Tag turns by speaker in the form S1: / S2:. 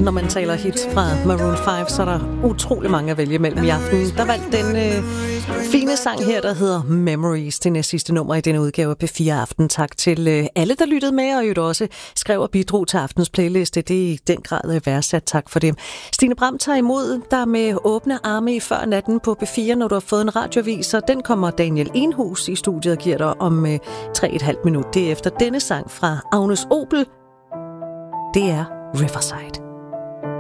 S1: når man taler hits fra Maroon 5, så er der utrolig mange at vælge mellem i aften. Der valgte den fine sang her, der hedder Memories, det næste sidste nummer i denne udgave af P4 Aften. Tak til alle, der lyttede med, og jo også skrev og bidrog til aftens playliste. Det er i den grad værdsat. Tak for det. Stine Bram tager imod dig med åbne arme i før natten på P4, når du har fået en radioavis, og den kommer Daniel Enhus i studiet og giver dig om 3,5 minutter. Det er efter denne sang fra Agnes Obel. Det er Riverside.